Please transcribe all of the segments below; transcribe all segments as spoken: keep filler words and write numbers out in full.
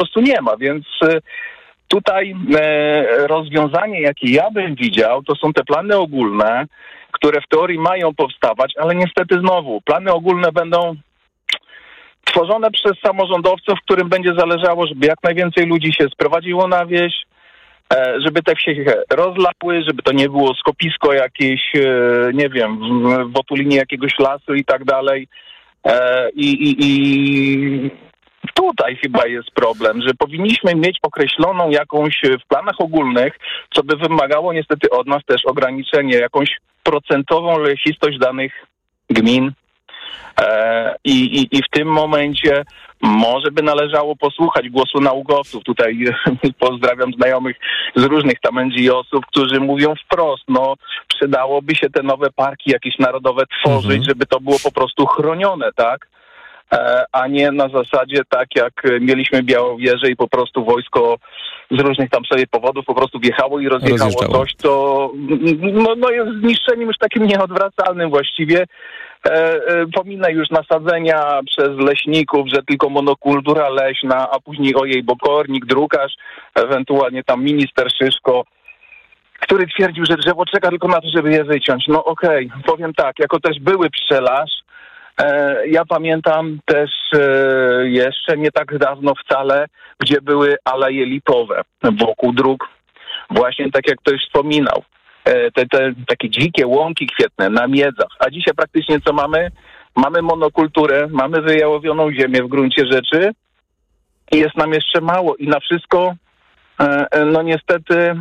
prostu nie ma, więc tutaj e, rozwiązanie, jakie ja bym widział, to są te plany ogólne, które w teorii mają powstawać, ale niestety znowu, plany ogólne będą tworzone przez samorządowców, którym będzie zależało, żeby jak najwięcej ludzi się sprowadziło na wieś, e, żeby te wsie się rozlały, żeby to nie było skopisko jakieś, e, nie wiem, w, w otulinie jakiegoś lasu i tak dalej. E, i, i, I tutaj chyba jest problem, że powinniśmy mieć określoną jakąś w planach ogólnych, co by wymagało niestety od nas też ograniczenie, jakąś procentową lesistość danych gmin. E, i, i, I w tym momencie może by należało posłuchać głosu naukowców. Tutaj pozdrawiam znajomych z różnych tam N G O sów, którzy mówią wprost, no przydałoby się te nowe parki jakieś narodowe tworzyć, mhm. żeby to było po prostu chronione, tak? E, a nie na zasadzie tak jak mieliśmy Białowieżę i po prostu wojsko z różnych tam sobie powodów po prostu wjechało i rozjechało coś, co no, no jest zniszczeniem już takim nieodwracalnym właściwie. E, e, pominę już nasadzenia przez leśników, że tylko monokultura leśna, a później ojej, bo kornik, drukarz, ewentualnie tam minister Szyszko, który twierdził, że drzewo czeka tylko na to, żeby je wyciąć. No okej, okay, powiem tak, jako też były pszczelarz, e, ja pamiętam też e, jeszcze nie tak dawno wcale, gdzie były aleje lipowe wokół dróg, właśnie tak jak ktoś wspominał. Te, te takie dzikie łąki kwietne na miedzach. A dzisiaj praktycznie co mamy? Mamy monokulturę, mamy wyjałowioną ziemię w gruncie rzeczy i jest nam jeszcze mało. I na wszystko, no niestety,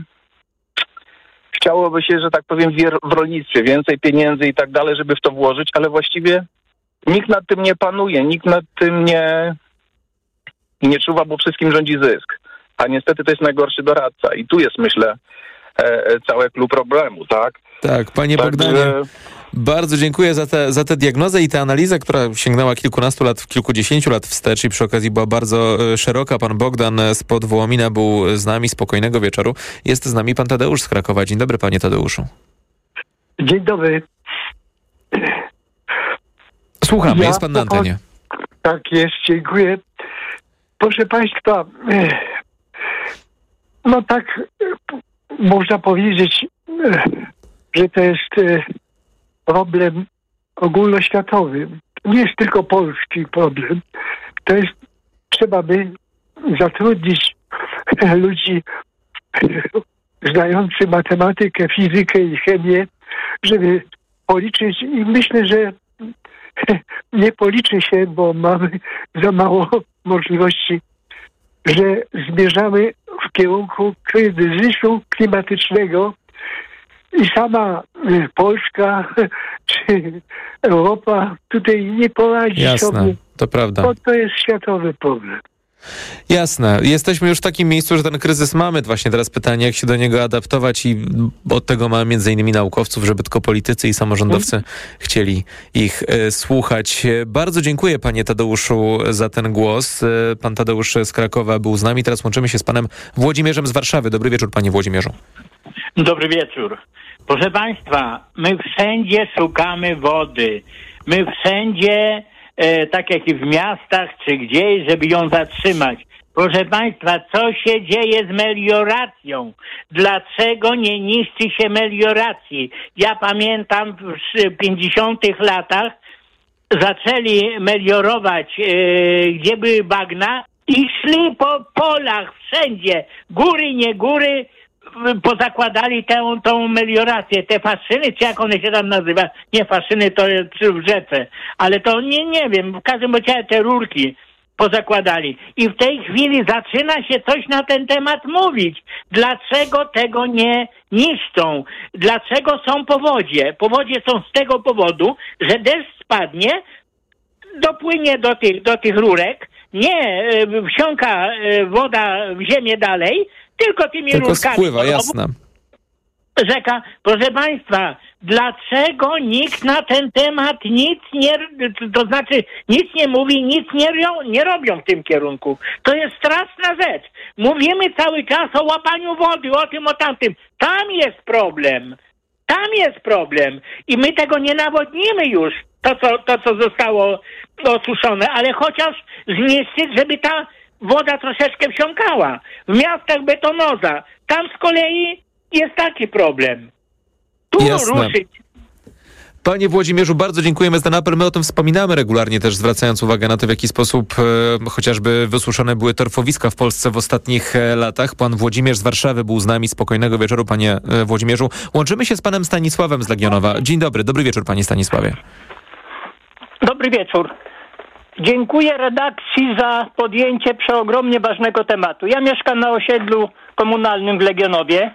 chciałoby się, że tak powiem, w rolnictwie więcej pieniędzy i tak dalej, żeby w to włożyć, ale właściwie nikt nad tym nie panuje, nikt nad tym nie, nie czuwa, bo wszystkim rządzi zysk. A niestety to jest najgorszy doradca. I tu jest, myślę, całe klucz problemu, tak? Tak, panie tak, Bogdanie, że... bardzo dziękuję za tę za tę diagnozę i tę analizę, która sięgnęła kilkunastu lat, kilkudziesięciu lat wstecz i przy okazji była bardzo szeroka. Pan Bogdan spod Wołomina był z nami, spokojnego wieczoru. Jest z nami pan Tadeusz z Krakowa. Dzień dobry, panie Tadeuszu. Dzień dobry. Słuchamy, ja, jest pan na antenie. Tak jest, dziękuję. Proszę państwa, no tak można powiedzieć, że to jest problem ogólnoświatowy. To nie jest tylko polski problem. To jest, trzeba by zatrudnić ludzi znających matematykę, fizykę i chemię, żeby policzyć i myślę, że nie policzy się, bo mamy za mało możliwości, że zmierzamy w kierunku kryzysu klimatycznego i sama Polska czy Europa tutaj nie poradzi Jasne, sobie. To prawda. Bo to jest światowy problem. Jasne. Jesteśmy już w takim miejscu, że ten kryzys mamy. Właśnie teraz pytanie, jak się do niego adaptować i od tego mamy między innymi naukowców, żeby tylko politycy i samorządowcy hmm. chcieli ich e, słuchać. Bardzo dziękuję panie Tadeuszu za ten głos. E, pan Tadeusz z Krakowa był z nami. Teraz łączymy się z panem Włodzimierzem z Warszawy. Dobry wieczór, panie Włodzimierzu. Dobry wieczór. Proszę państwa, my wszędzie szukamy wody. My wszędzie E, tak jak i w miastach czy gdzieś, żeby ją zatrzymać. Proszę państwa, co się dzieje z melioracją? Dlaczego nie niszczy się melioracji? Ja pamiętam w pięćdziesiątych latach zaczęli meliorować, e, gdzie były bagna i szli po polach wszędzie, góry, nie góry, pozakładali tę, tą meliorację, te faszyny, czy jak one się tam nazywa, nie faszyny, to jest w rzece, ale to nie, nie wiem, w każdym razie te rurki pozakładali. I w tej chwili zaczyna się coś na ten temat mówić. Dlaczego tego nie niszczą? Dlaczego są powodzie? Powodzie są z tego powodu, że deszcz spadnie, dopłynie do tych, do tych rurek, nie wsiąka woda w ziemię dalej, tylko tymi tylko rurkami. Spływa, jasne. Rzeka, proszę państwa, dlaczego nikt na ten temat nic nie, to znaczy nic nie mówi, nic nie, nie robią w tym kierunku. To jest straszna rzecz. Mówimy cały czas o łapaniu wody, o tym, o tamtym. Tam jest problem. Tam jest problem. I my tego nie nawodnimy już, to co, to, co zostało osuszone, ale chociaż zniszczyć, żeby ta woda troszeczkę wsiąkała. W miastach betonoza. Tam z kolei jest taki problem. Tu Jasne. ruszyć. Panie Włodzimierzu, bardzo dziękujemy za ten apel. My o tym wspominamy regularnie też, zwracając uwagę na to, w jaki sposób e, chociażby wysuszone były torfowiska w Polsce w ostatnich e, latach. Pan Włodzimierz z Warszawy był z nami. Spokojnego wieczoru, panie e, Włodzimierzu. Łączymy się z panem Stanisławem z Legionowa. Dzień dobry, dobry wieczór, panie Stanisławie. Dobry wieczór. Dziękuję redakcji za podjęcie przeogromnie ważnego tematu. Ja mieszkam na osiedlu komunalnym w Legionowie.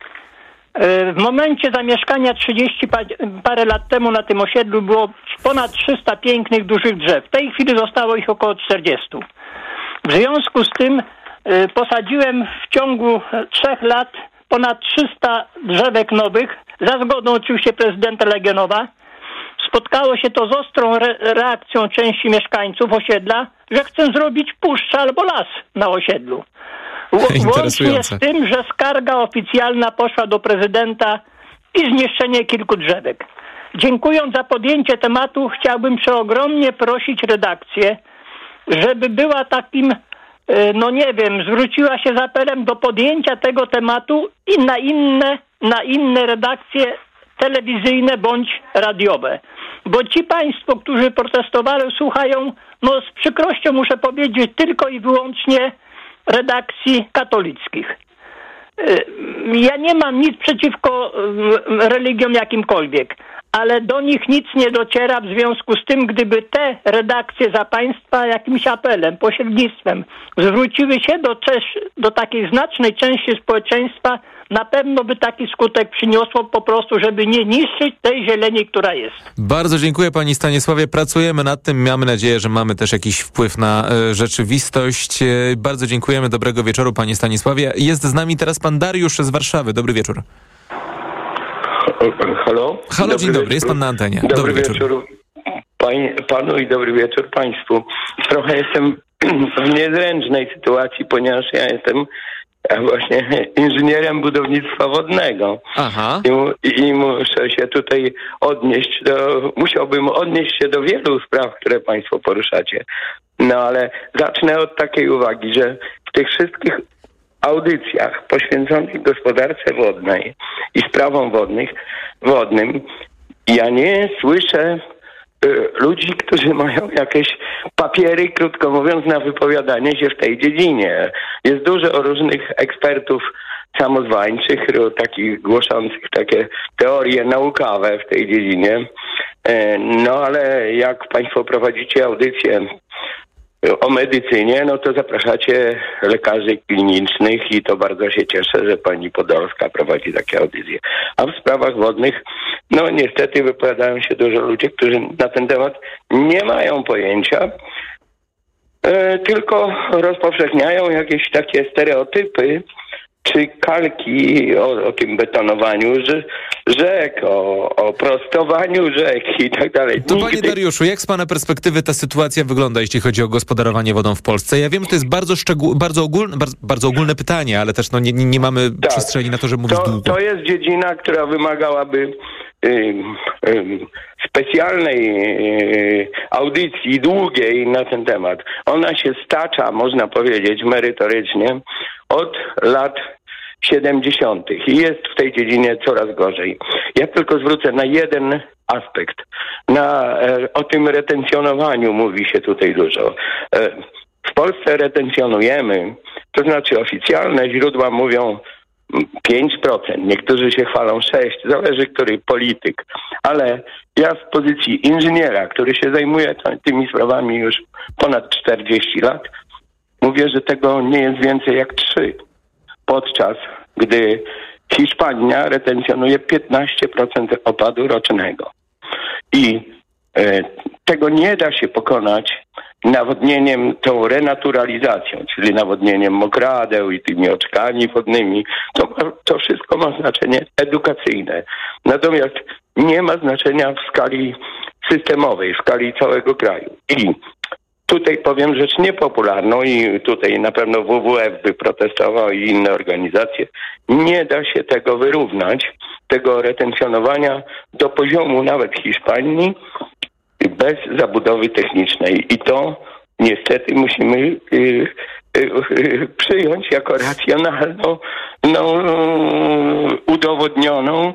W momencie zamieszkania trzydzieści parę lat temu na tym osiedlu było ponad trzysta pięknych, dużych drzew. W tej chwili zostało ich około czterdzieści. W związku z tym posadziłem w ciągu trzech lat ponad trzysta drzewek nowych, za zgodą oczywiście prezydenta Legionowa. Spotkało się to z ostrą re- reakcją części mieszkańców osiedla, że chcą zrobić puszczę albo las na osiedlu. Łącznie z tym, że skarga oficjalna poszła do prezydenta i zniszczenie kilku drzewek. Dziękując za podjęcie tematu, chciałbym przeogromnie prosić redakcję, żeby była takim, no nie wiem, zwróciła się z apelem do podjęcia tego tematu i na inne, na inne redakcje telewizyjne bądź radiowe. Bo ci państwo, którzy protestowali, słuchają, no z przykrością muszę powiedzieć, tylko i wyłącznie redakcji katolickich. Ja nie mam nic przeciwko religiom jakimkolwiek, ale do nich nic nie dociera, w związku z tym, gdyby te redakcje za państwa jakimś apelem, pośrednictwem zwróciły się do, też, do takiej znacznej części społeczeństwa, na pewno by taki skutek przyniosło po prostu, żeby nie niszczyć tej zieleni, która jest. Bardzo dziękuję pani Stanisławie. Pracujemy nad tym. Mamy nadzieję, że mamy też jakiś wpływ na e, rzeczywistość. E, bardzo dziękujemy. Dobrego wieczoru panie Stanisławie. Jest z nami teraz pan Dariusz z Warszawy. Dobry wieczór. Halo? Halo, dobry dzień dobry. Wieczór. Jest pan na antenie. Dobry, dobry wieczór, wieczór pań, panu i dobry wieczór państwu. Trochę jestem w niezręcznej sytuacji, ponieważ ja jestem Ja właśnie inżynierem budownictwa wodnego. Aha. I, mu, I muszę się tutaj odnieść do, musiałbym odnieść się do wielu spraw, które państwo poruszacie. No ale zacznę od takiej uwagi, że w tych wszystkich audycjach poświęconych gospodarce wodnej i sprawom wodnych, wodnym, ja nie słyszę ludzi, którzy mają jakieś papiery, krótko mówiąc, na wypowiadanie się w tej dziedzinie. Jest dużo różnych ekspertów samozwańczych, takich głoszących takie teorie naukowe w tej dziedzinie. No ale jak państwo prowadzicie audycję o medycynie, no to zapraszacie lekarzy klinicznych i to bardzo się cieszę, że pani Podolska prowadzi takie audycje. A w sprawach wodnych, no niestety wypowiadają się dużo ludzi, którzy na ten temat nie mają pojęcia, e, tylko rozpowszechniają jakieś takie stereotypy czy kalki o, o tym betonowaniu rzek, o, o prostowaniu rzek i tak dalej. To Nigdy... Panie Dariuszu, jak z pana perspektywy ta sytuacja wygląda, jeśli chodzi o gospodarowanie wodą w Polsce? Ja wiem, że to jest bardzo szczegół... bardzo, ogólne, bardzo, bardzo ogólne pytanie, ale też no, nie, nie mamy tak. przestrzeni na to, żeby mówić to, długo. To jest dziedzina, która wymagałaby y, y, specjalnej y, audycji, długiej na ten temat. Ona się stacza, można powiedzieć, merytorycznie od lat siedemdziesiątych i jest w tej dziedzinie coraz gorzej. Ja tylko zwrócę na jeden aspekt. Na, e, o tym retencjonowaniu mówi się tutaj dużo. E, w Polsce retencjonujemy, to znaczy oficjalne źródła mówią pięć procent, niektórzy się chwalą sześć procent, zależy który polityk, ale ja z pozycji inżyniera, który się zajmuje tymi sprawami już ponad czterdzieści lat, mówię, że tego nie jest więcej jak trzy. Podczas gdy Hiszpania retencjonuje piętnaście procent opadu rocznego. I e, tego nie da się pokonać nawodnieniem, tą renaturalizacją, czyli nawodnieniem mokradeł i tymi oczkami wodnymi. To, to wszystko ma znaczenie edukacyjne. Natomiast nie ma znaczenia w skali systemowej, w skali całego kraju. I tutaj powiem rzecz niepopularną i tutaj na pewno W W F by protestował i inne organizacje. Nie da się tego wyrównać, tego retencjonowania do poziomu nawet Hiszpanii bez zabudowy technicznej. I to niestety musimy y, przyjąć jako racjonalną, no, udowodnioną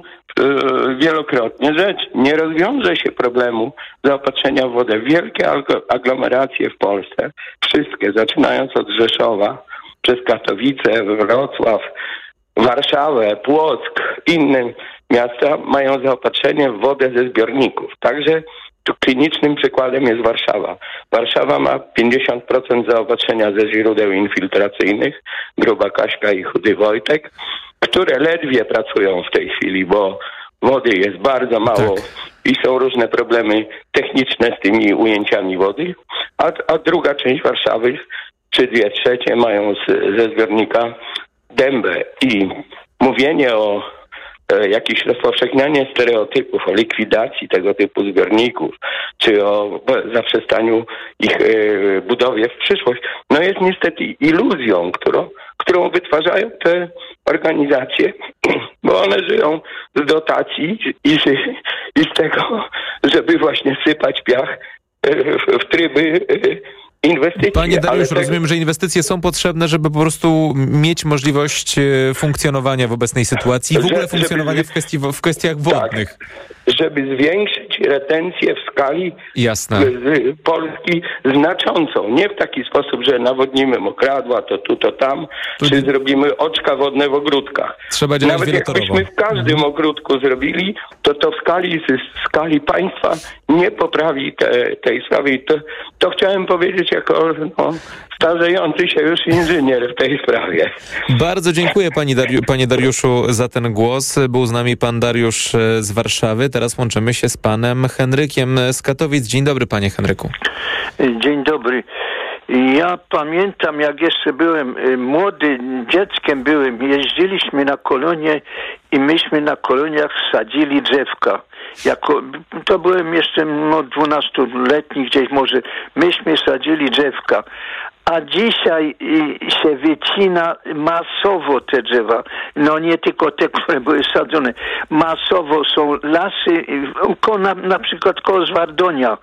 wielokrotnie rzecz. Nie rozwiąże się problemu zaopatrzenia w wodę. Wielkie aglomeracje w Polsce, wszystkie, zaczynając od Rzeszowa, przez Katowice, Wrocław, Warszawę, Płock, inne miasta mają zaopatrzenie w wodę ze zbiorników. Także tu klinicznym przykładem jest Warszawa. Warszawa ma pięćdziesiąt procent zaopatrzenia ze źródeł infiltracyjnych, Gruba Kaśka i Chudy Wojtek, które ledwie pracują w tej chwili, bo wody jest bardzo mało tak. I są różne problemy techniczne z tymi ujęciami wody, a, a druga część Warszawy, czy dwie trzecie mają z, ze zbiornika dębę. I mówienie o e, jakichś rozpowszechnianiu stereotypów, o likwidacji tego typu zbiorników, czy o zaprzestaniu ich e, budowie w przyszłość, no jest niestety iluzją, którą, którą wytwarzają te organizacje, bo one żyją z dotacji i z, i z tego, żeby właśnie sypać piach e, w, w tryby e, inwestycje. Panie Dariusz, tego... rozumiem, że inwestycje są potrzebne, żeby po prostu mieć możliwość funkcjonowania w obecnej sytuacji i w ogóle funkcjonowania żeby... w, kwestii, w kwestiach wodnych. Tak, żeby zwiększyć retencję w skali Jasne. Polski znaczącą. Nie w taki sposób, że nawodnimy mokradła, to tu, to tam, tu... czy zrobimy oczka wodne w ogródkach. Trzeba działać Nawet jakbyśmy w każdym mhm. ogródku zrobili, to to w skali, w skali państwa nie poprawi te, tej sprawy. I to, to chciałem powiedzieć jako no, starzejący się już inżynier w tej sprawie. Bardzo dziękuję pani Dariu- panie Dariuszu za ten głos. Był z nami pan Dariusz z Warszawy. Teraz łączymy się z panem Henrykiem z Katowic. Dzień dobry, panie Henryku. Dzień dobry. Ja pamiętam, jak jeszcze byłem młody, dzieckiem byłem, jeździliśmy na kolonie i myśmy na koloniach sadzili drzewka. Jako, to byłem jeszcze no, dwunastoletni gdzieś może, myśmy sadzili drzewka. A dzisiaj się wycina masowo te drzewa. No nie tylko te, które były sadzone. Masowo są lasy, na, na przykład koło Zwardonia.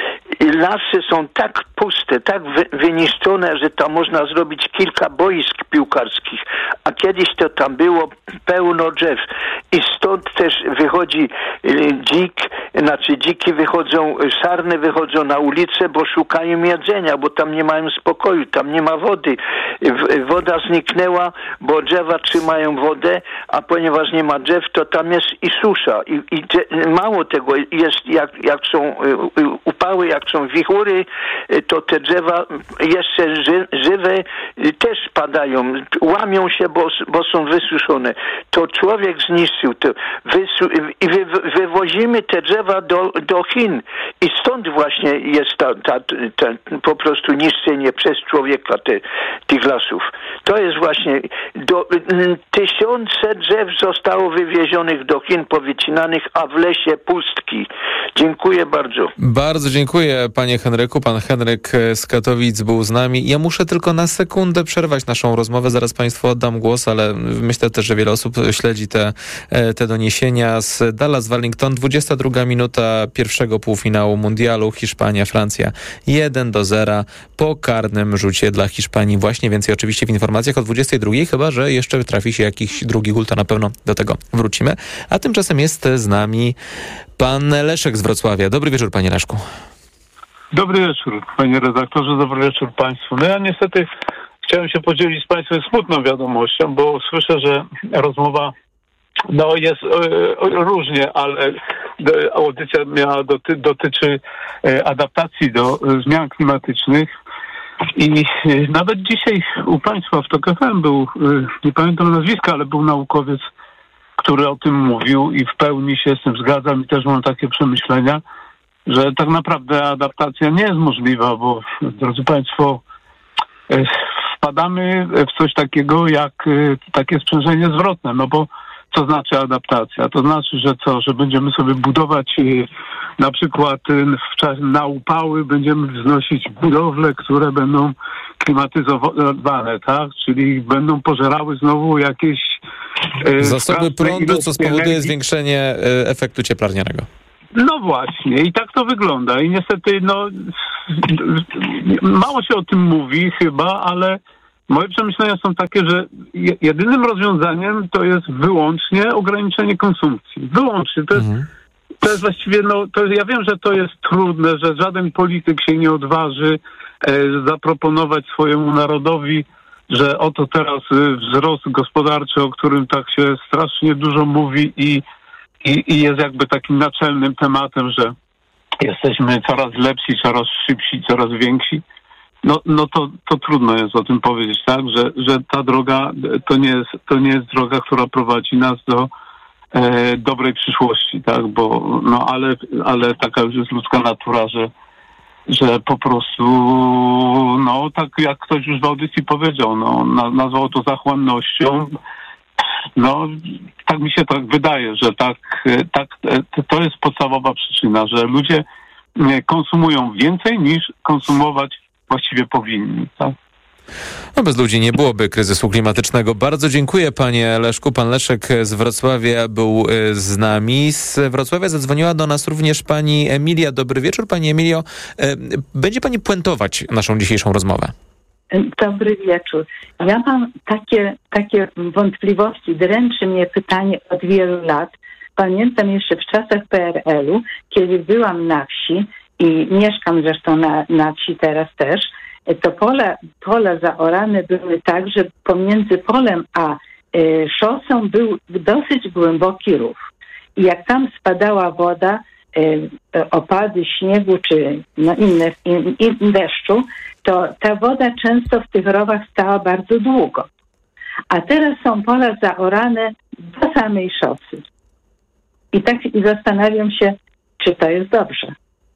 Lasy są tak puste, tak wy, wyniszczone, że tam można zrobić kilka boisk piłkarskich. A kiedyś to tam było pełno drzew. I stąd też wychodzi dzik, znaczy dziki wychodzą, sarny wychodzą na ulicę, bo szukają jedzenia, bo tam nie mają spokoju, tam nie ma wody. Woda zniknęła, bo drzewa trzymają wodę, a ponieważ nie ma drzew, to tam jest i susza. I, i mało tego jest, jak, jak są upały, jak są wichury, to te drzewa jeszcze ży, żywe też padają, łamią się, bo, bo są wysuszone. To człowiek zniszczył to. Wysu, I wy, wywozimy te drzewa do, do Chin. I stąd właśnie jest ta, ta, ta, po prostu niszczenie przez człowieka te, tych lasów. To jest właśnie do, tysiące drzew zostało wywiezionych do Chin, powycinanych, a w lesie pustki. Dziękuję bardzo. Bardzo dziękuję, panie Henryku. Pan Henryk z Katowic był z nami. Ja muszę tylko na sekundę przerwać naszą rozmowę. Zaraz państwu oddam głos, ale myślę też, że wiele osób śledzi te, te doniesienia z Dallas Wellington. dwudziesta druga minuta pierwszego półfinału mundialu. Hiszpania, Francja jeden do zera po karnym rzucie dla Hiszpanii. Właśnie więcej oczywiście w informacjach o dwudziestej drugiej, chyba że jeszcze trafi się jakiś drugi gól, to na pewno do tego wrócimy. A tymczasem jest z nami pan Leszek z Wrocławia. Dobry wieczór, panie Leszku. Dobry wieczór, panie redaktorze, dobry wieczór państwu. No ja niestety chciałem się podzielić z państwem smutną wiadomością, bo słyszę, że rozmowa no jest e, różnie, ale audycja miała doty, dotyczy e, adaptacji do e, zmian klimatycznych i e, nawet dzisiaj u państwa w TOK F M był, e, nie pamiętam nazwiska, ale był naukowiec, który o tym mówił i w pełni się z tym zgadzam i też mam takie przemyślenia, że tak naprawdę adaptacja nie jest możliwa, bo, drodzy państwo, e, wpadamy w coś takiego jak e, takie sprzężenie zwrotne, no bo co znaczy adaptacja? To znaczy, że co, że będziemy sobie budować y, na przykład y, w czasie na upały będziemy wznosić budowle, które będą klimatyzowane, tak? Czyli będą pożerały znowu jakieś y, zasoby prądu, co spowoduje energii. Zwiększenie y, efektu cieplarnianego. No właśnie, i tak to wygląda. I niestety, no, mało się o tym mówi chyba, ale moje przemyślenia są takie, że jedynym rozwiązaniem to jest wyłącznie ograniczenie konsumpcji. Wyłącznie. To jest, mhm. to jest właściwie, no, to jest, ja wiem, że to jest trudne, że żaden polityk się nie odważy e, zaproponować swojemu narodowi, że oto teraz y, wzrost gospodarczy, o którym tak się strasznie dużo mówi i, i, i jest jakby takim naczelnym tematem, że jesteśmy coraz lepsi, coraz szybsi, coraz więksi. No, no to, to trudno jest o tym powiedzieć, tak, że, że ta droga to nie jest, to nie jest droga, która prowadzi nas do e, dobrej przyszłości, tak, bo no ale, ale taka już jest ludzka natura, że, że po prostu no tak jak ktoś już w audycji powiedział, no na, nazwał to zachłannością. No tak mi się tak wydaje, że tak, tak to jest podstawowa przyczyna, że ludzie konsumują więcej niż konsumować właściwie powinni, tak? No bez ludzi nie byłoby kryzysu klimatycznego. Bardzo dziękuję panie Leszku. Pan Leszek z Wrocławia był z nami. Z Wrocławia zadzwoniła do nas również pani Emilia. Dobry wieczór, pani Emilio. Będzie pani puentować naszą dzisiejszą rozmowę. Dobry wieczór. Ja mam takie, takie wątpliwości. Dręczy mnie pytanie od wielu lat. Pamiętam jeszcze w czasach P R L-u, kiedy byłam na wsi i mieszkam zresztą na, na wsi teraz też, to pola, pola zaorane były tak, że pomiędzy polem a y, szosą był dosyć głęboki rów. I jak tam spadała woda, y, opady śniegu czy no inne, in, in deszczu, to ta woda często w tych rowach stała bardzo długo. A teraz są pola zaorane do samej szosy. I tak i zastanawiam się, czy to jest dobrze.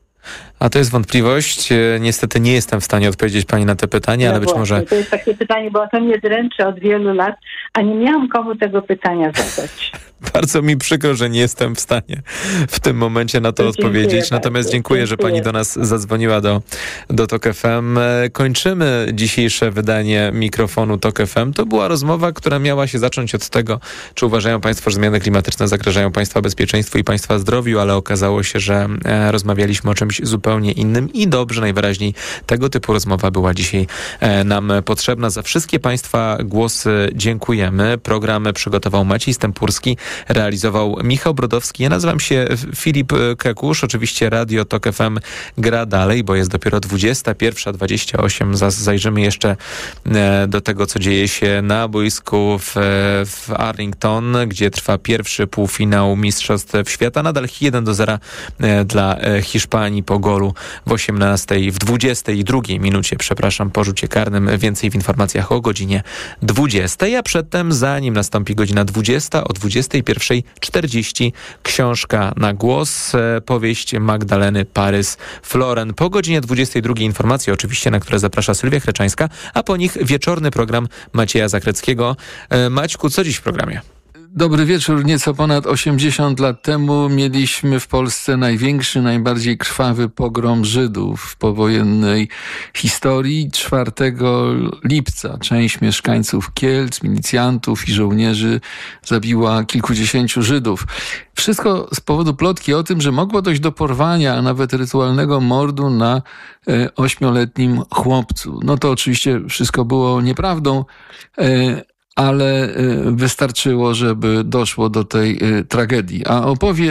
A to jest wątpliwość. Niestety nie jestem w stanie odpowiedzieć pani na te pytania, no ale być właśnie, może... To jest takie pytanie, bo to mnie dręczy od wielu lat, a nie miałam komu tego pytania zadać. Bardzo mi przykro, że nie jestem w stanie w tym momencie na to, to odpowiedzieć. Bardzo. Natomiast dziękuję, dziękuję, że pani do nas zadzwoniła do, do Tok F M. Kończymy dzisiejsze wydanie mikrofonu Tok F M. To była rozmowa, która miała się zacząć od tego, czy uważają państwo, że zmiany klimatyczne zagrażają państwa bezpieczeństwu i państwa zdrowiu, ale okazało się, że e, rozmawialiśmy o czymś zupełnie innym i dobrze, najwyraźniej tego typu rozmowa była dzisiaj e, nam potrzebna. Za wszystkie państwa głosy dziękujemy. Program przygotował Maciej Stępurski, realizował Michał Brodowski. Ja nazywam się Filip Kekusz. Oczywiście Radio Tok F M gra dalej, bo jest dopiero dwudziesta pierwsza dwadzieścia osiem. Zajrzymy jeszcze do tego, co dzieje się na boisku w, w Arlington, gdzie trwa pierwszy półfinał Mistrzostw Świata. Nadal jeden do zera dla Hiszpanii po golu w osiemnastej, w dwudziestej drugiej minucie, przepraszam, po rzucie karnym. Więcej w informacjach o godzinie dwudziestej, a przedtem, zanim nastąpi godzina dwudziesta, o dwudziestej pierwszej czterdzieści książka na głos, powieść Magdaleny Parys-Floren. Po godzinie dwudziestej drugiej informacje oczywiście, na które zaprasza Sylwia Chreczańska, a po nich wieczorny program Macieja Zachreckiego. Maćku, co dziś w programie? Dobry wieczór. Nieco ponad osiemdziesiąt lat temu mieliśmy w Polsce największy, najbardziej krwawy pogrom Żydów w powojennej historii. czwartego lipca część mieszkańców Kielc, milicjantów i żołnierzy zabiła kilkudziesięciu Żydów. Wszystko z powodu plotki o tym, że mogło dojść do porwania, a nawet rytualnego mordu na e, ośmioletnim chłopcu. No to oczywiście wszystko było nieprawdą, e, ale wystarczyło, żeby doszło do tej tragedii. A opowie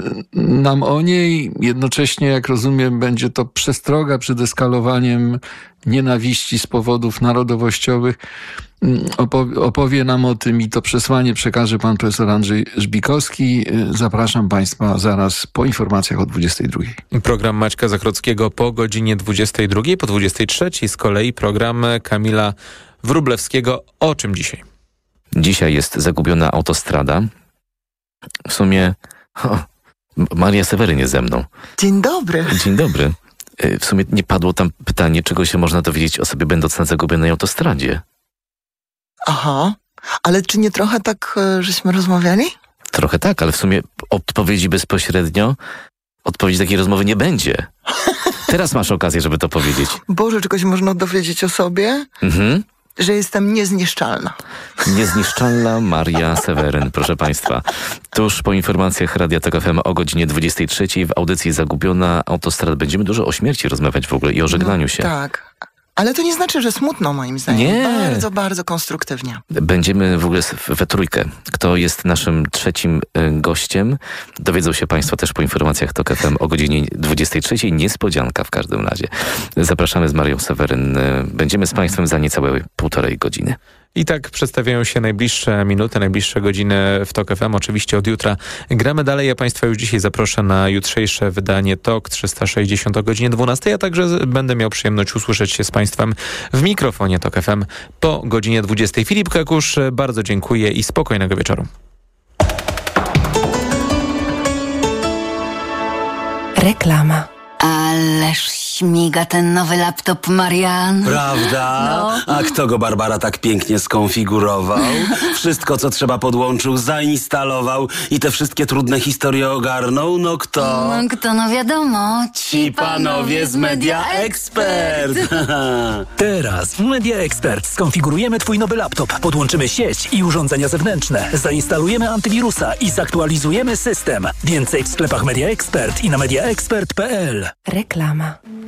nam o niej, jednocześnie, jak rozumiem, będzie to przestroga przed eskalowaniem nienawiści z powodów narodowościowych. Opowie, opowie nam o tym i to przesłanie przekaże pan profesor Andrzej Żbikowski. Zapraszam państwa zaraz po informacjach o dwudziestej drugiej. Program Maćka Zachrockiego po godzinie dwudziestej drugiej, po dwudziestej trzeciej z kolei program Kamila Wróblewskiego. O czym dzisiaj? Dzisiaj jest zagubiona autostrada. W sumie o, Maria Seweryn jest ze mną. Dzień dobry. Dzień dobry. W sumie nie padło tam pytanie, czego się można dowiedzieć o sobie będąc na zagubionej autostradzie. Aha, ale czy nie trochę tak, żeśmy rozmawiali? Trochę tak, ale w sumie odpowiedzi bezpośrednio, odpowiedzi takiej rozmowy nie będzie. Teraz masz okazję, żeby to powiedzieć. Boże, czegoś można dowiedzieć o sobie? Mhm. Że jestem niezniszczalna. Niezniszczalna Maria Seweryn, proszę państwa. Tuż po informacjach Radia Tok F M o godzinie dwudziestej trzeciej w audycji Zagubiona autostrada będziemy dużo o śmierci rozmawiać w ogóle i o żegnaniu no, się. Tak, Ale to nie znaczy, że smutno moim zdaniem. Nie. Bardzo, bardzo konstruktywnie. Będziemy w ogóle we trójkę. Kto jest naszym trzecim gościem? Dowiedzą się Państwo też po informacjach TOK F M o godzinie dwudziestej trzeciej. Niespodzianka w każdym razie. Zapraszamy z Marią Seweryn. Będziemy z Państwem za niecałe półtorej godziny. I tak przedstawiają się najbliższe minuty, najbliższe godziny w TOK F M. Oczywiście od jutra gramy dalej. Ja Państwa już dzisiaj zaproszę na jutrzejsze wydanie TOK trzysta sześćdziesiąt o godzinie dwunastej. Ja także będę miał przyjemność usłyszeć się z Państwem w mikrofonie TOK F M po godzinie dwudziestej. Filip Kakusz, bardzo dziękuję i spokojnego wieczoru. Reklama. Ależ śmiga ten nowy laptop, Marian. Prawda? No. A kto go, Barbara, tak pięknie skonfigurował? Wszystko, co trzeba, podłączył, zainstalował i te wszystkie trudne historie ogarnął? No kto? No kto, no wiadomo. Ci panowie z Media Expert. Teraz w Media Expert skonfigurujemy twój nowy laptop, podłączymy sieć i urządzenia zewnętrzne, zainstalujemy antywirusa i zaktualizujemy system. Więcej w sklepach Media Expert i na media expert kropka p l. Reklama.